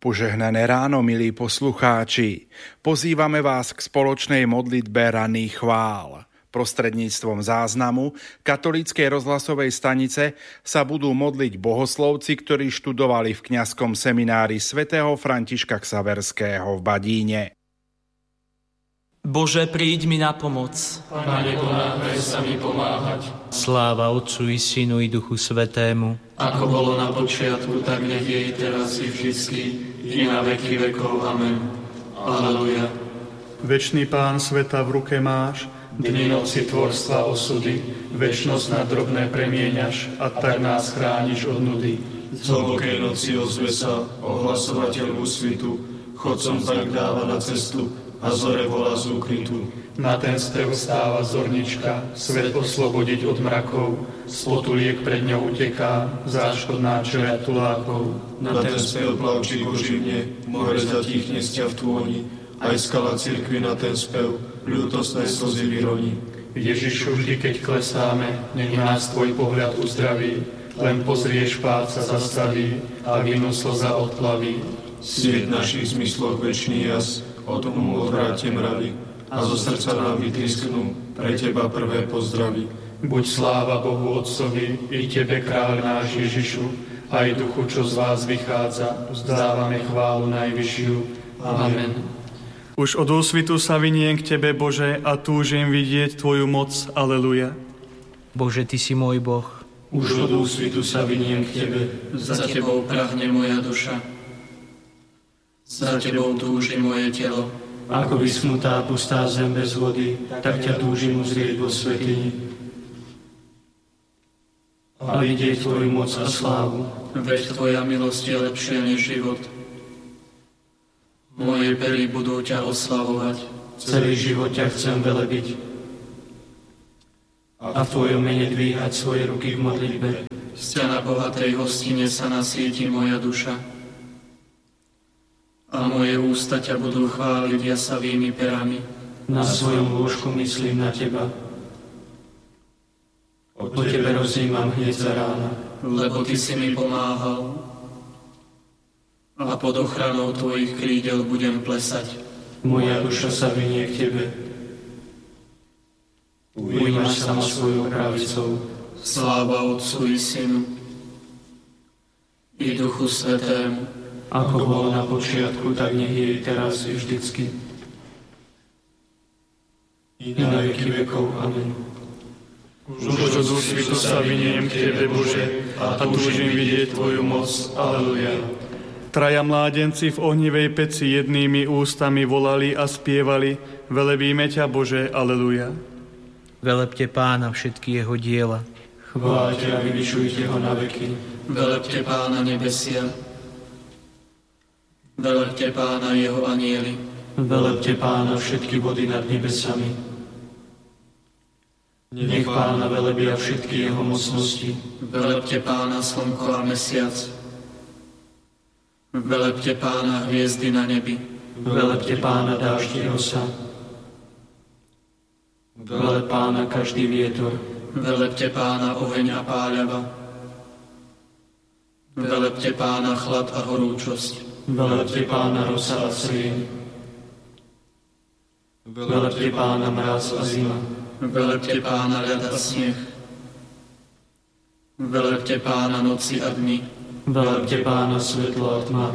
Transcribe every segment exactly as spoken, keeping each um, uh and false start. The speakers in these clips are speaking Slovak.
Požehnané ráno, milí poslucháči. Pozývame vás k spoločnej modlitbe ranných chvál. Prostredníctvom záznamu katolíckej rozhlasovej stanice sa budú modliť bohoslovci, ktorí študovali v kňazskom seminári svätého Františka Xaverského v Badíne. Bože, príď mi na pomoc. Pane, ponáhľaj sa mi pomáhať. Sláva Otcu i Synu i Duchu Svätému. Ako bolo na počiatku, tak nech je i teraz i vždycky, i na veky vekov. Amen. Aleluja. Večný Pán sveta v ruke máš, dni noci tvorstva osudy, večnosť na drobné premieňaš a tak nás chrániš od nudy. Z hlbokej noci ozve sa ohlasovateľ úsvitu, chodcom tak dáva na cestu a zore volá z úkrytu. Na ten spev stáva zornička, svet oslobodiť od mrakov, z potuliek pred ňou uteká, záškodná čeľaď tulákov. Na ten spev plavčí oživne, more zatíchne sťa v tôni, aj skala cirkvi na ten spev, ľútostné slzy vyroní. Ježišu, vždy keď klesáme, nech nás tvoj pohľad uzdraví, len pozrieš pád sa zastaví a vinu slza odplaví. Sviet našich zmysloch večný jas, od umu odvráte mravy a zo srdca nám vytrisknú pre teba prvé pozdravy. Buď sláva Bohu Otcovi i tebe, kráľ náš Ježišu, aj duchu, čo z vás vychádza, vzdávame chválu najvyššiu. Amen. Už od úsvitu sa viniem k tebe, Bože, a túžim vidieť tvoju moc. Aleluja. Bože, ty si môj Boh. Už od úsvitu sa viniem k tebe, za tebou prahne moja duša. Za tebou túži moje telo. Ako vyschnutá pustá zem bez vody, tak ťa túžim uzrieť vo svätyni a vidieť tvoju moc a slávu. Veď tvoja milosť je lepšia než život. Moje pery budú ťa oslavovať. Celý život ťa chcem velebiť a v tvojom mene dvíhať svoje ruky v modlitbe. Z ťa na bohatej hostine sa nasíti moja duša a moje ústa ťa budú chváliť jasavými perami. Na svojom lôžku myslím na teba, o tebe rozímam hneď za rána, lebo ty si mi pomáhal a pod ochranou tvojich krídel budem plesať. Moja duša sa vinie k tebe, ujímaš sa ma svojou pravicou. Sláva Otcu i Synu i Duchu Svätému, ako bolo na počiatku, tak nech je i teraz i vždycky, i na veky vekov. Amen. Už od úsvitu sa viniem k tebe, Bože, a túžim vidieť tvoju moc. Aleluja. Traja mládenci v ohnivej peci jednými ústami volali a spievali: Velebíme ťa, Bože. Aleluja. Velebte Pána všetky jeho diela. Chváľte a vyvyšujte ho na veky. Velebte Pána nebesia. Velebte Pána jeho anjeli. Velebte Pána všetky vody nad nebesami. Nech Pána velebia všetky jeho mocnosti. Velebte Pána slnko a mesiac. Velebte Pána hviezdy na nebi. Velebte Pána dážď i rosa. Veleb Pána každý vietor. Velebte Pána oheň a páľava. Velebte Pána chlad a horúčosť. Velebte Pána rosa a srieň. Velebte Pána mráz a zima. Velebte Pána ľad a sneh. Velebte Pána noci a dni. Velebte Pána svetlo a tma.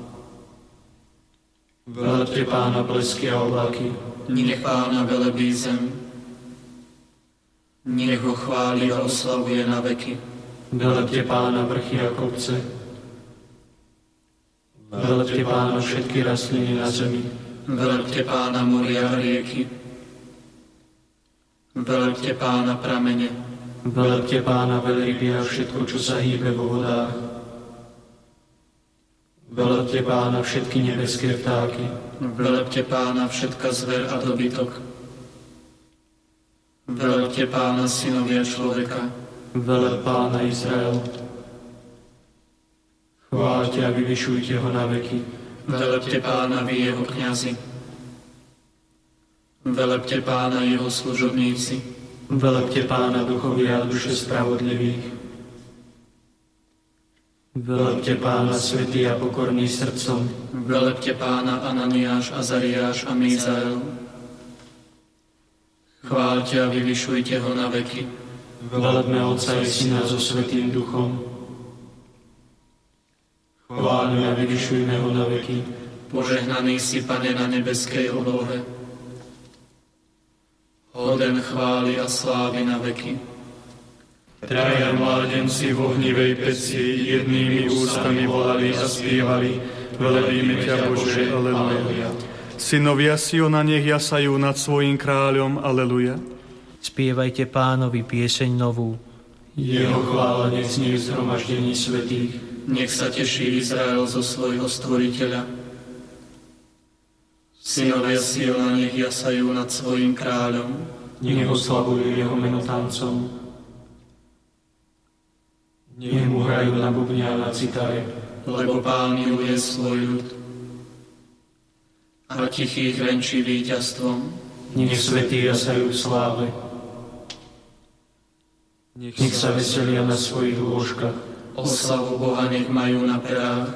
Velebte Pána blesky a oblaky. Nech Pána velebí zem. Nech ho chváli a oslavuje na veky. Velebte Pána vrchy a kopce. Velebte Pána všetky rastliny na zemi. Velebte Pána moria a rieky. Velebte Pána pramene. Velebte Pána veľryby a všetko, čo sa hýbe vo vodách. Velebte Pána všetky nebeské vtáky. Velebte Pána všetka zver a dobytok. Velebte Pána synovia človeka. Veleb Pána Izrael. Chváľte a vyvyšujte ho na veky. Velebte Pána vy jeho kňazi. Velebte Pána jeho služobníci. Velebte Pána duchovia a duše spravodlivých. Velebte Pána svätý a pokorný srdcom. Velebte Pána Ananiáš, Azariáš a Mízael. Chváľte a vyvyšujte ho na veky. Velebme Otca i Syna so Svätým Duchom. Chváľme a vyvyšujme ho na veky. Požehnaný si, Pane, na nebeskej oblohe. Hoden chvály a slávy na veky. Traja mládenci v ohnivej peci jednými ústami volali a spievali: Velebíme ťa, Bože, aleluja. Synovia Siona nech jasajú nad svojím kráľom, aleluja. Spievajte Pánovi pieseň novú. Jeho chvála nech znie v zhromaždení svätých. Nech sa teší Izrael zo svojho stvoriteľa. Synovia Siona nech jasajú nad svojím kráľom. Nech oslavujú jeho meno tancom. Nech mu hrajú na bubne a na citare, lebo Pán miluje svoj ľud a tichých venčí víťazstvom. Nech svätí jasajú v sláve. Nech sa veselia na svojich lôžkach. Oslavu Boha nech majú na perách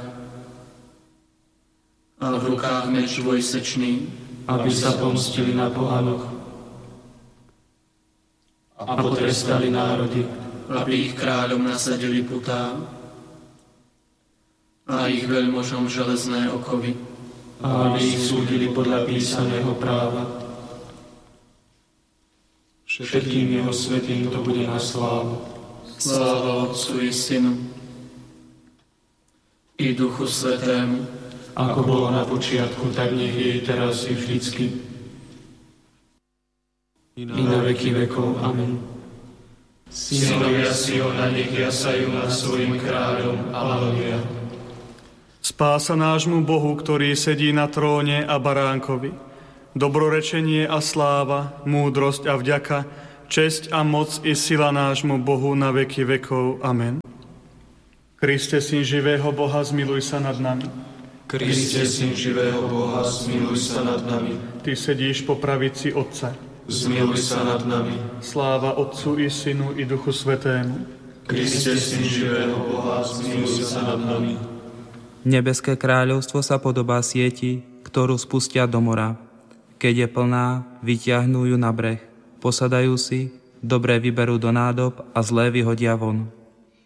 a v rukách meč dvojsečný, aby sa pomstili na pohanoch a potrestali národy, aby ich kráľom nasadili putá a ich veľmožom železné okovy, a aby ich súdili podľa písaného práva. Všetkým jeho svätým to bude na slávu. Sláva Otcu i Synu i Duchu Svätému, ako bolo na počiatku, tak nech je i teraz i vždycky i na veky vekov. Amen. Synovia Siona nech jasajú nad svojím kráľom. Aleluja. Spása nášmu Bohu, ktorý sedí na tróne, a baránkovi. Dobrorečenie a sláva, múdrosť a vďaka, česť a moc i sila nášmu Bohu na veky vekov. Amen. Kriste, Syn živého Boha, zmiluj sa nad nami. Kriste, Syn živého Boha, zmiluj sa nad nami. Ty sedíš po pravici Otca. Zmiluj sa nad nami. Sláva Otcu i Synu i Duchu Svätému. Kriste, Syn živého Boha, zmiluj sa nad nami. Nebeské kráľovstvo sa podobá sieti, ktorú spustia do mora. Keď je plná, vyťahnú ju na breh. Posadajú si, dobré vyberú do nádob a zlé vyhodia von.